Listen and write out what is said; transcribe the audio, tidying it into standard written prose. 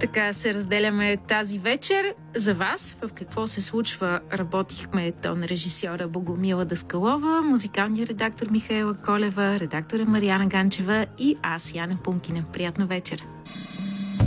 Така се разделяме тази вечер. За вас в какво се случва работихме тон режисьора Богомила Даскалова, музикалният редактор Михаела Колева, редактора Мариана Ганчева и аз, Яна Пункина. Приятна вечер!